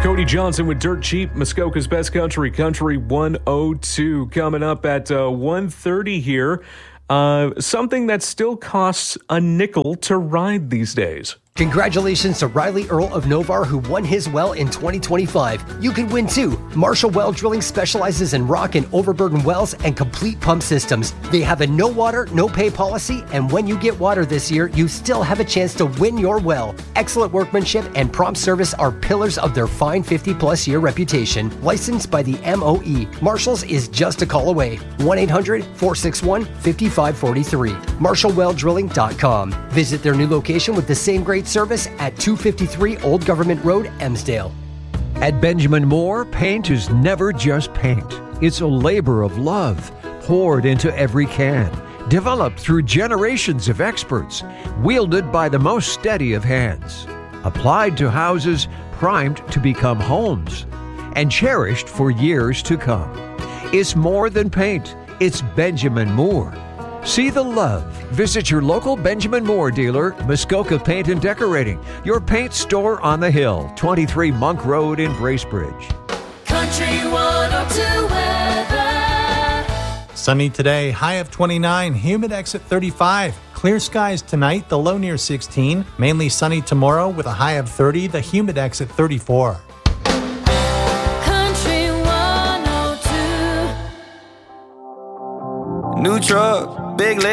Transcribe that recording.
Cody Johnson with Dirt Cheap, Muskoka's Best Country, Country 102. Coming up at 1:30 here. Something that still costs a nickel to ride these days. Congratulations to Riley Earl of Novar, who won his well in 2025. You can win too. Marshall Well Drilling specializes in rock and overburden wells and complete pump systems. They have a no water, no pay policy, and when you get water this year, you still have a chance to win your well. Excellent workmanship and prompt service are pillars of their fine 50-plus year reputation. Licensed by the MOE, Marshall's is just a call away. 1-800-461-5543. MarshallWellDrilling.com. Visit their new location with the same great service at 253 Old Government Road, Emsdale. At Benjamin Moore, paint is never just paint. It's a labor of love, poured into every can, developed through generations of experts, wielded by the most steady of hands, applied to houses primed to become homes, and cherished for years to come. It's more than paint. It's Benjamin Moore. See the love. Visit your local Benjamin Moore dealer, Muskoka Paint and Decorating, your paint store on the hill, 23 Monk Road in Bracebridge. Country 102 weather. Sunny today, high of 29, humid exit 35. Clear skies tonight, the low near 16. Mainly sunny tomorrow with a high of 30, the humid exit 34. Country 102. New truck, big leg.